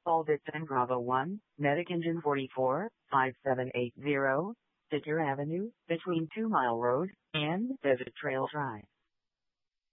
Call Vixen Bravo 1, Medic Engine 44, 5780, Secure Avenue, between 2 Mile Road and Desert Trail Drive.